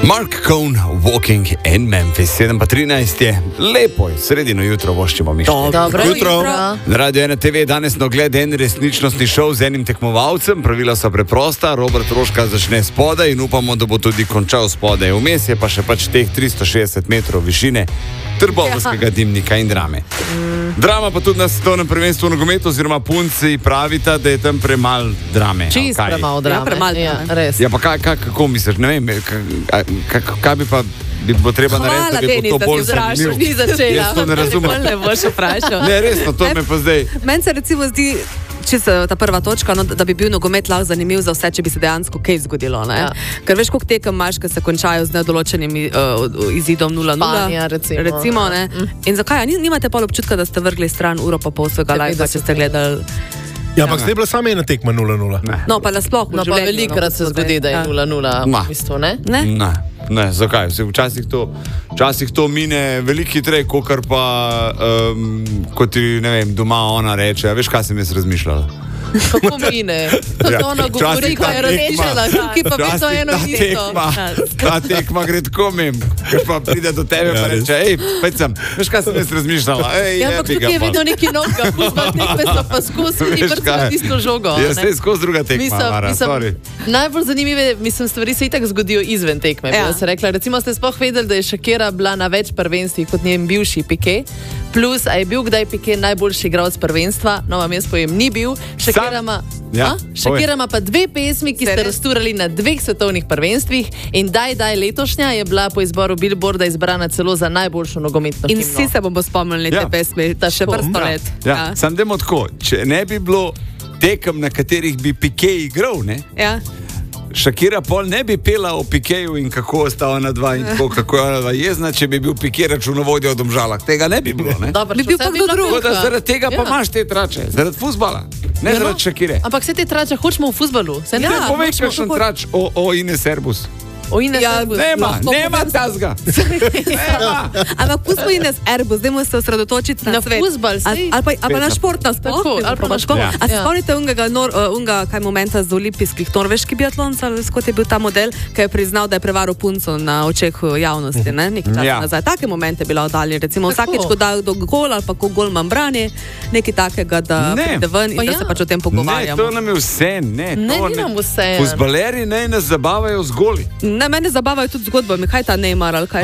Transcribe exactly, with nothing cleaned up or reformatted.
Mark Cohn, Walking in Memphis, sedem pa trinajst je, lepo je, sredino jutro voščimo mi. Dobro jutro. Na Radio ena te ve danes na ogled en resničnostni šov z enim tekmovalcem, pravila so preprosta, Robert Roška začne spodaj in upamo, da bo tudi končal spodaj. Vmes je pa še pač teh tristo šestdeset metrov višine trbovskega dimnika in drame. Mm. Drama pa tudi na svetovnem prvenstvu v nogometu, oziroma punci pravita, da je tam premal drame. Čist premal drame. Ja, premal drame. Ja, res. Ja, pa kaj, kaj, kako misliš, ne vem, kaj, kaj bi pa bi bo treba narediti, da bi bilo to bolj zanimivo. Ni začela. Jaz to ne razumem. Ne boš vprašal. Ne, resno, to me pa zdaj. Meni se recimo zdi, čisto ta prva točka, no, da bi bil nogomet lahko zanimiv za vse, če bi se dejansko kaj zgodilo. Ja. Ker veš, koliko tekem imaš, ki se končajo z nedoločenim uh, izidom nula nula. Španija, recimo. recimo ne? Mm. In zakaj? Ja, nimate pa občutka, da ste vrgli stran uro pa pol svojega live, če ste gledali. Ja, ampak zdaj je bila sama ena tekma nula nula. No, pa nasploh v No, pa življenju. velikrat se zgodi, da je nula nula. Ma. V bistvu, ne? Ne? Ne, ne, zakaj? Se Včasih to, včasih to mine veliko hitreje, kakor pa, um, kot ti, ne vem, doma ona reče. Veš, kaj sem jaz razmišljala? Kako mine? Kot Ja, ona govori, včasih ko je ta razmišljala, tekma- ki pa vedno Včasih eno ta isto. tekma, ta tekma gre tako mem, ker pa pride do tebe pa reče, hej, pecam, veš, kaj sem jaz razmišljala? Ej, Ja, ampak jebi ga tukaj je pa. vedno neki novega, fuzbal tekme so pa skozi Veš in vrtimo kaj? tisto žogo. Ja, ne? saj skozi druga tekma, Mislim, Mara, mislim, sorry. najbolj zanimive, mislim, stvari se itak zgodijo izven tekme. Ja. Ja. Se rekla, recimo ste sploh vedeli, da je Shakira bila na več prvenstvih kot njen bivši Piqué. Plus, a je bil kdaj Piqué najboljši igralec prvenstva? No, vam jaz povem, ni bil. Shakira ima Ja, A? Shakira ima pa dve pesmi, ki ste razturali na dveh svetovnih prvenstvih in daj, daj letošnja je bila po izboru Billboarda izbrana celo za najboljšo nogometno In himno. vsi se bomo spomnili Ja. te pesmi, ta še vrsto let. Ja, ja. Sam demo tako, če ne bi bilo tekem, na katerih bi Piqué igral, ne? Ja. Shakira pol ne bi pela o Piquéju in kako sta ona dva in tako, kako je ona dva jezna, če bi bil Piqué računovodja v Domžalah. Tega ne bi bilo, ne? Dobro, Bi še bil vse pa bi kdo bila drug. Tako da pevka. zaradi tega pa Ja. imaš te trače, zaradi fuzbala, ne Ja, no. zaradi Shakire. Ampak vse te trače hočemo v fuzbalu. Se ne Ja, ja, Povej, hočemo kakšen kako- trač o, o Ines Erbus. o Ines Ja, Erbus. Nema, lahko nema povem- tazga. Nema. Ampak pustimo Ines Erbus, dajmo se osredotočiti na, Na svet. fuzbal, Ali sej. ali pa, ali pa na Spet na- šport nasploh. Tako, ali pa na šport. Ja. A se Ja. spomnite unga, nor, uh, unga kaj momenta z olimpijskih norveški biatloncev, ali kot je bil ta model, ki je priznal, da je prevaral punco na očeh javnosti, ne? Nekaj časa Ja. nazaj. Take momente je bila oddaljen, recimo Tako. vsakeč, ko da do gol ali pa ko golman brani, nekaj takega, da Ne. pride ven in Pa da ja. se pač o tem Ne, pogovarjamo. to nam je vse, ne. Ne, to ni nam vse. Fuzbalerji naj nas zabavajo z goli. Ne, mene zabavajo tudi zgodbami, kaj ta Neymar ali kaj